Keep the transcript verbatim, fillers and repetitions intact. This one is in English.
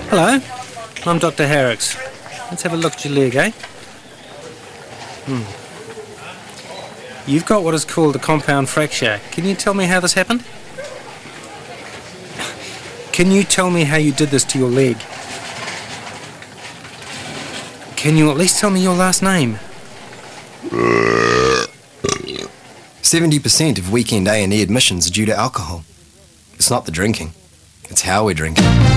Hello, I'm Doctor Herricks. Let's have a look at your leg, eh? Hmm. You've got what is called a compound fracture. Can you tell me how this happened? Can you tell me how you did this to your leg? Can you at least tell me your last name? seventy percent of weekend A and E admissions are due to alcohol. It's not the drinking, it's how we're drinking.